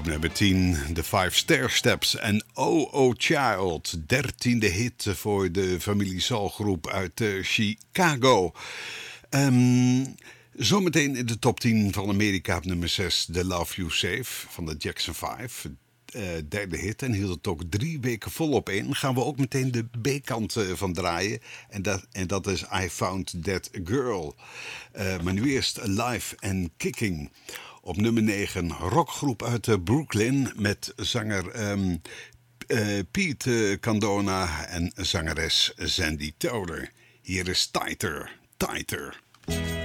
Op nummer 10, de 5 Stairsteps en Oh Oh Child. 13e hit voor de familie Soulgroep uit Chicago. Zometeen in de top 10 van Amerika op nummer 6, The Love You Save van de Jackson 5. Derde hit en hield het ook 3 weken volop in. Gaan we ook meteen de B-kant van draaien. En dat is I Found That Girl. Maar nu eerst Alive and Kicking. Op nummer 9, rockgroep uit Brooklyn met zanger Pete Candona en zangeres Sandy Toler. Hier is Tighter, Tighter.